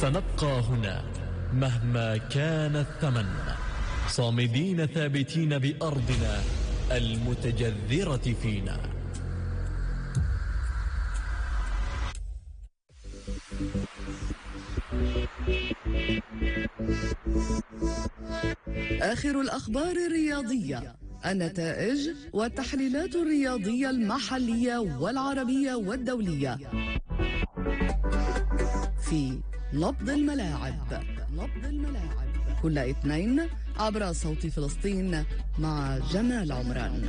سنبقى هنا مهما كان الثمن، صامدين ثابتين بأرضنا المتجذرة فينا. آخر الأخبار الرياضية، النتائج والتحليلات الرياضية المحلية والعربية والدولية في نبض الملاعب. كل اثنين عبر صوت فلسطين مع جمال عمران.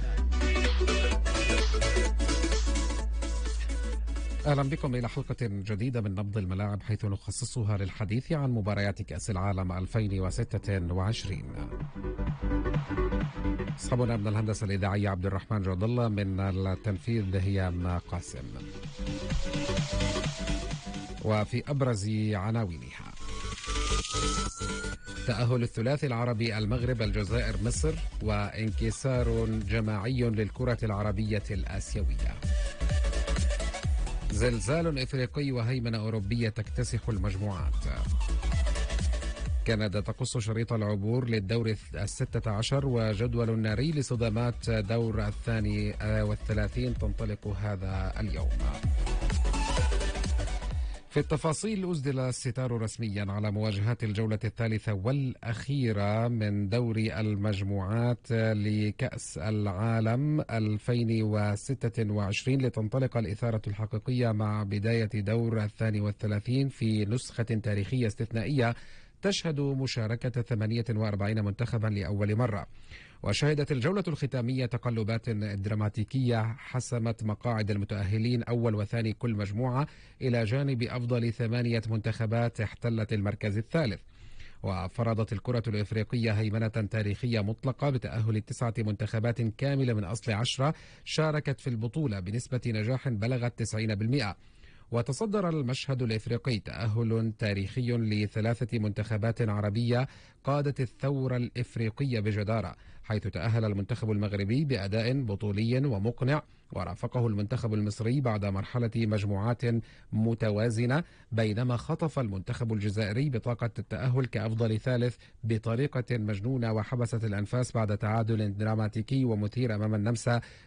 أهلا بكم إلى حلقة جديدة من نبض الملاعب، حيث نخصصها للحديث عن مباريات كأس العالم 2026. أصحابنا من الهندسة الإذاعية عبد الرحمن جود الله، من التنفيذ هيام قاسم. وفي أبرز عناوينها: تأهل الثلاثي العربي المغرب الجزائر مصر، وانكسار جماعي للكرة العربية الآسيوية. زلزال إفريقي وهيمنة أوروبية تكتسح المجموعات. كندا تقص شريط العبور للدور 16، وجدول ناري لصدمات دور 32 تنطلق هذا اليوم. في التفاصيل: أسدل الستار رسميا على مواجهات الجولة الثالثة والأخيرة من دوري المجموعات لكأس العالم 2026، لتنطلق الإثارة الحقيقية مع بداية دور 32 في نسخة تاريخية استثنائية تشهد مشاركة 48 منتخبا لأول مرة. وشهدت الجولة الختامية تقلبات دراماتيكية حسمت مقاعد المتأهلين أول وثاني كل مجموعة، إلى جانب أفضل 8 منتخبات احتلت المركز الثالث. وفرضت الكرة الإفريقية هيمنة تاريخية مطلقة بتأهل 9 منتخبات كاملة من أصل 10 شاركت في البطولة بنسبة نجاح بلغت 90%. وتصدر المشهد الإفريقي تأهل تاريخي ل3 منتخبات عربية قادت الثورة الإفريقية بجدارة، حيث تأهل المنتخب المغربي بأداء بطولي ومقنع، ورافقه المنتخب المصري بعد مرحلة مجموعات متوازنة، بينما خطف المنتخب الجزائري بطاقة التأهل كأفضل ثالث بطريقة مجنونة وحبست الأنفاس بعد تعادل دراماتيكي ومثير أمام النمسا